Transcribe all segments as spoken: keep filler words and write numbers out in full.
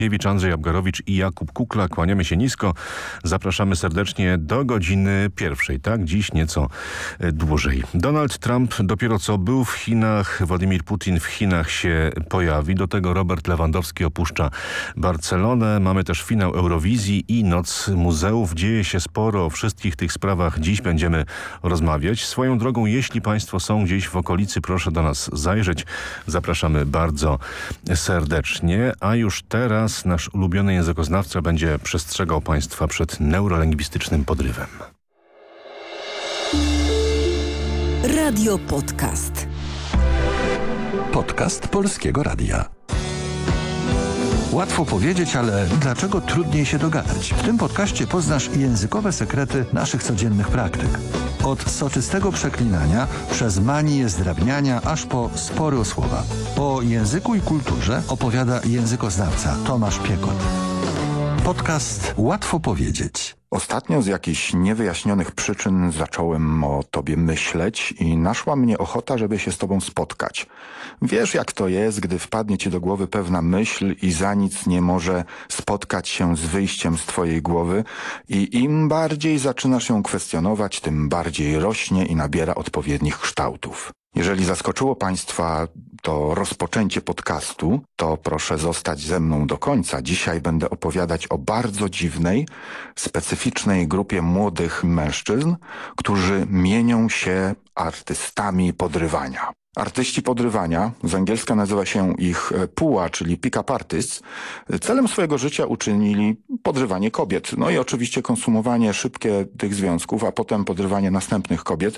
Andrzej Abgarowicz i Jakub Kukla. Kłaniamy się nisko. Zapraszamy serdecznie do godziny pierwszej. Tak, dziś nieco dłużej. Donald Trump dopiero co był w Chinach. Władimir Putin w Chinach się pojawi. Do tego Robert Lewandowski opuszcza Barcelonę. Mamy też finał Eurowizji i Noc Muzeów. Dzieje się sporo. O wszystkich tych sprawach dziś będziemy rozmawiać. Swoją drogą, jeśli Państwo są gdzieś w okolicy, proszę do nas zajrzeć. Zapraszamy bardzo serdecznie. A już teraz nasz ulubiony językoznawca będzie przestrzegał Państwa przed neurolingwistycznym podrywem. Radio Podcast. Podcast Polskiego Radia. Łatwo powiedzieć, ale dlaczego trudniej się dogadać? W tym podcaście poznasz językowe sekrety naszych codziennych praktyk. Od soczystego przeklinania, przez manię zdrabniania, aż po spory o słowa. O języku i kulturze opowiada językoznawca Tomasz Piekot. Podcast Łatwo powiedzieć. Ostatnio z jakichś niewyjaśnionych przyczyn zacząłem o tobie myśleć i naszła mnie ochota, żeby się z tobą spotkać. Wiesz, jak to jest, gdy wpadnie ci do głowy pewna myśl i za nic nie może spotkać się z wyjściem z twojej głowy i im bardziej zaczynasz ją kwestionować, tym bardziej rośnie i nabiera odpowiednich kształtów. Jeżeli zaskoczyło Państwa to rozpoczęcie podcastu, to proszę zostać ze mną do końca. Dzisiaj będę opowiadać o bardzo dziwnej, specyficznej grupie młodych mężczyzn, którzy mienią się artystami podrywania. Artyści podrywania, z angielska nazywa się ich P U A, czyli pick-up artists, celem swojego życia uczynili podrywanie kobiet. No i oczywiście konsumowanie szybkie tych związków, a potem podrywanie następnych kobiet.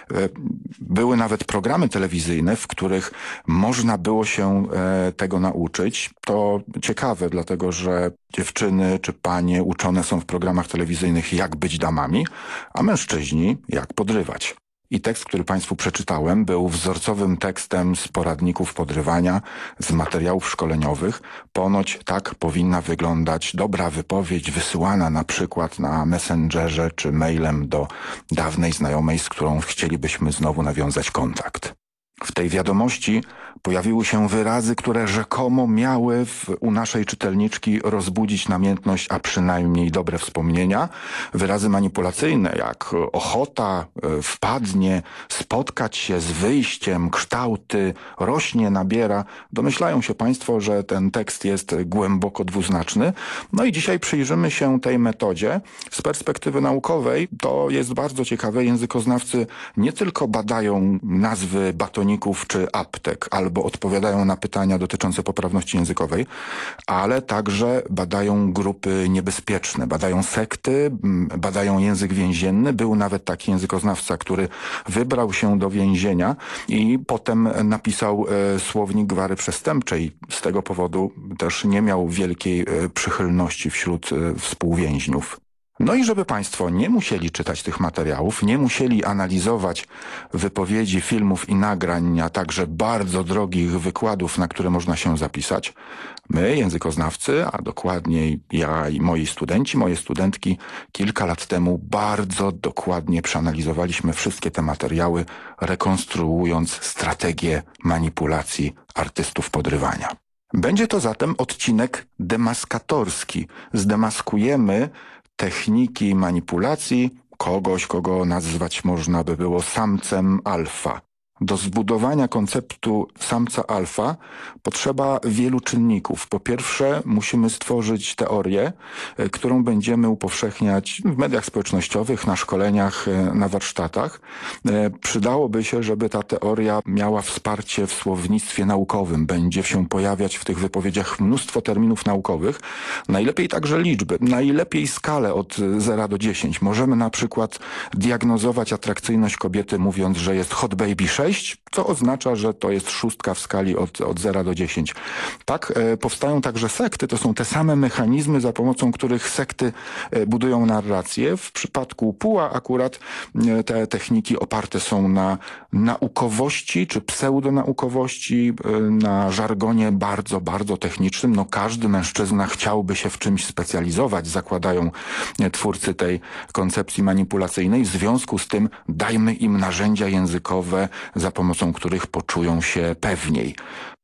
Były nawet programy telewizyjne, w których można było się tego nauczyć. To ciekawe, dlatego że dziewczyny czy panie uczone są w programach telewizyjnych, jak być damami, a mężczyźni jak podrywać. I tekst, który Państwu przeczytałem, był wzorcowym tekstem z poradników podrywania, z materiałów szkoleniowych. Ponoć tak powinna wyglądać dobra wypowiedź wysyłana na przykład na Messengerze czy mailem do dawnej znajomej, z którą chcielibyśmy znowu nawiązać kontakt. W tej wiadomości pojawiły się wyrazy, które rzekomo miały w, u naszej czytelniczki rozbudzić namiętność, a przynajmniej dobre wspomnienia. Wyrazy manipulacyjne jak ochota, wpadnie, spotkać się z wyjściem, kształty, rośnie, nabiera. Domyślają się Państwo, że ten tekst jest głęboko dwuznaczny. No i dzisiaj przyjrzymy się tej metodzie z perspektywy naukowej. To jest bardzo ciekawe. Językoznawcy nie tylko badają nazwy batoników czy aptek, albo odpowiadają na pytania dotyczące poprawności językowej, ale także badają grupy niebezpieczne, badają sekty, badają język więzienny. Był nawet taki językoznawca, który wybrał się do więzienia i potem napisał e, słownik gwary przestępczej. Z tego powodu też nie miał wielkiej e, przychylności wśród e, współwięźniów. No i żeby Państwo nie musieli czytać tych materiałów, nie musieli analizować wypowiedzi, filmów i nagrań, a także bardzo drogich wykładów, na które można się zapisać, my, językoznawcy, a dokładniej ja i moi studenci, moje studentki, kilka lat temu bardzo dokładnie przeanalizowaliśmy wszystkie te materiały, rekonstruując strategię manipulacji artystów podrywania. Będzie to zatem odcinek demaskatorski. Zdemaskujemy techniki manipulacji kogoś, kogo nazwać można by było samcem alfa. Do zbudowania konceptu samca alfa potrzeba wielu czynników. Po pierwsze, musimy stworzyć teorię, którą będziemy upowszechniać w mediach społecznościowych, na szkoleniach, na warsztatach. Przydałoby się, żeby ta teoria miała wsparcie w słownictwie naukowym. Będzie się pojawiać w tych wypowiedziach mnóstwo terminów naukowych. Najlepiej także liczby. Najlepiej skalę od zera do dziesięciu. Możemy na przykład diagnozować atrakcyjność kobiety, mówiąc, że jest hot baby sześć, co oznacza, że to jest szóstka w skali od, od zera do dziesięciu. Tak, e, powstają także sekty. To są te same mechanizmy, za pomocą których sekty e, budują narrację. W przypadku P U A akurat e, te techniki oparte są na naukowości czy pseudonaukowości, e, na żargonie bardzo, bardzo technicznym. No każdy mężczyzna chciałby się w czymś specjalizować, zakładają e, twórcy tej koncepcji manipulacyjnej. W związku z tym dajmy im narzędzia językowe, za pomocą których poczują się pewniej.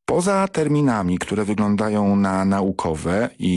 Poza terminami, które wyglądają na naukowe i